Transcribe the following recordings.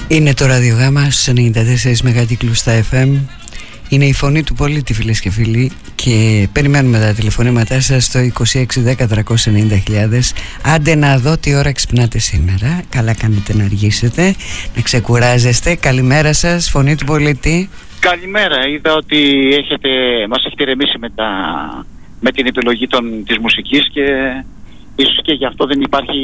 Είναι το ραδιογάμα στους 94 μεγακύκλους στα FM. Είναι η φωνή του πολίτη, φίλες και φίλοι, και περιμένουμε τα τηλεφωνήματά σας στο 2610-390.000. Άντε να δω τι ώρα ξυπνάτε σήμερα. Καλά κάνετε να αργήσετε, να ξεκουράζεστε. Καλημέρα σας, φωνή του πολίτη. Καλημέρα, είδα ότι μας έχετε ηρεμήσει με την επιλογή της μουσικής και ίσως και γι' αυτό δεν υπάρχει...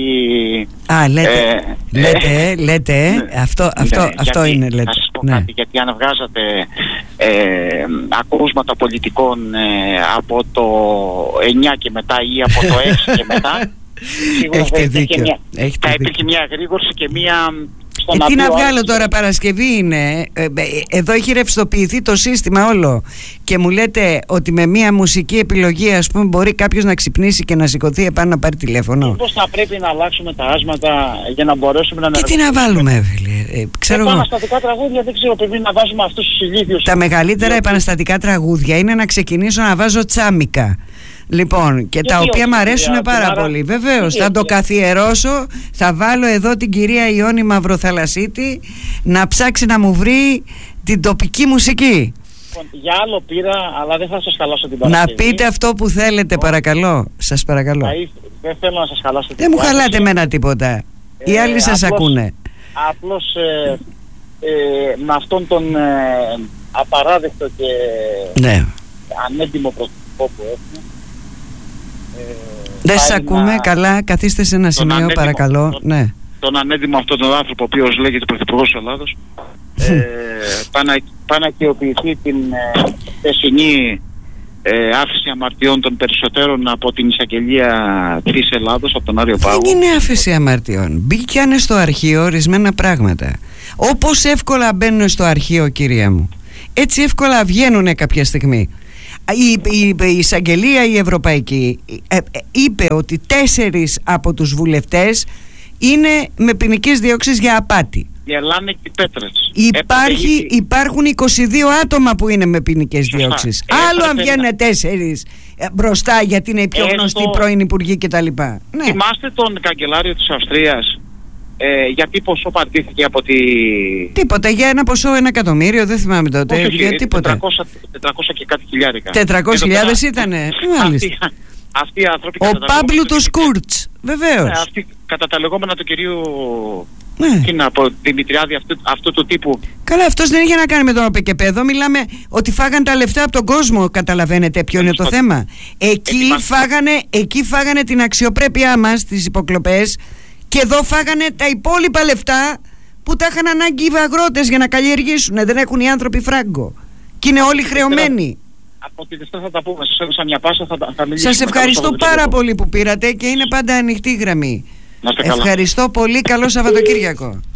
λέτε, αυτό είναι, λέτε. Να σας πω κάτι, γιατί αν βγάζατε ακούσματα πολιτικών από το 9 και μετά ή από το 6 και μετά, σίγουρα θα υπήρχε μια γρήγορση και μια... Τι να βγάλω τώρα, Παρασκευή είναι, εδώ έχει ρευστοποιηθεί το σύστημα όλο και μου λέτε ότι με μια μουσική επιλογή, ας πούμε, μπορεί κάποιος να ξυπνήσει και να σηκωθεί επάνω να πάρει τηλέφωνο. Μήπως θα πρέπει να αλλάξουμε τα άσματα για να μπορέσουμε να... Και τι να βάλουμε, φίλε, ξέρω εγώ. Επαναστατικά τραγούδια, δεν ξέρω, πρέπει να βάζουμε αυτούς τους ηλίθιους. Τα μεγαλύτερα επαναστατικά τραγούδια είναι να ξεκινήσω να βάζω τσάμικα. Λοιπόν, και τα οποία μου αρέσουν πάρα πολύ. Βεβαίως, θα το καθιερώσω. Θα βάλω εδώ την κυρία Ιόνη Μαυροθαλασσίτη να ψάξει να μου βρει την τοπική μουσική. Για άλλο πήρα, αλλά δεν θα σας χαλάσω την Παρασκευή. Να πείτε αυτό που θέλετε, παρακαλώ. Σας παρακαλώ. Δεν θέλω να σας χαλάσω την Δεν μου χαλάτε εμένα τίποτα. Οι άλλοι σας ακούνε. Απλώς με αυτόν τον απαράδεκτο και ανέντιμο πρωθυπουργό που έχουμε. Δεν σας ακούμε καλά, καθίστε σε ένα σημείο παρακαλώ. Τον ανέντιμο αυτόν τον άνθρωπο, ο οποίος λέγεται πρωθυπουργός της Ελλάδος, πάει να οικειοποιηθεί την θεσινή άφηση αμαρτιών των περισσότερων από την εισαγγελία της Ελλάδος, από τον Άριο Πάγο. Δεν είναι άφηση αμαρτιών. Μπήκανε στο αρχείο ορισμένα πράγματα. Όπως εύκολα μπαίνουν στο αρχείο, κυρία μου, έτσι εύκολα βγαίνουν κάποια στιγμή. Η εισαγγελία η ευρωπαϊκή είπε ότι 4 από τους βουλευτές είναι με ποινικές διώξεις για απάτη. Γελάνε και πέτρες. Υπάρχουν 22 άτομα που είναι με ποινικές διώξεις. Άλλο αν βγαίνουν 4 μπροστά γιατί είναι οι πιο γνωστοί πρώην υπουργοί κτλ. Θυμάστε τον καγκελάριο της Αυστρίας, γιατί ποσό παρτίθηκε από τη... Τίποτα, για ένα ποσό 1 εκατομμύριο, δεν θυμάμαι τότε. Όχι, για τίποτα. 400 και κάτι χιλιάρικα. 400.000 ήτανε. Αυτοί οι άνθρωποι... Ο Πάμπλου του Σκούρτς, βεβαίως. Αυτοί κατά τα λεγόμενα του κυρίου... Είναι από τη Μητριάδη αυτού του τύπου. Καλά, αυτός δεν είχε να κάνει με τον ΟΠΕΚΕΠ. Εδώ μιλάμε ότι φάγανε τα λεφτά από τον κόσμο. Καταλαβαίνετε ποιο είναι το θέμα. Εκεί φάγανε την αξιοπρέπειά μας, τις υποκλοπές. Και εδώ φάγανε τα υπόλοιπα λεφτά που τα είχαν ανάγκη οι αγρότες για να καλλιεργήσουν. Δεν έχουν οι άνθρωποι φράγκο. Και είναι όλοι χρεωμένοι. Από τη Δευτέρα θα τα πούμε. Σας έδωσα μια πάσα, θα μιλήσουμε. Σας ευχαριστώ πάρα πολύ που πήρατε και είναι πάντα ανοιχτή η γραμμή. Ευχαριστώ πολύ. Καλό Σαββατοκύριακο.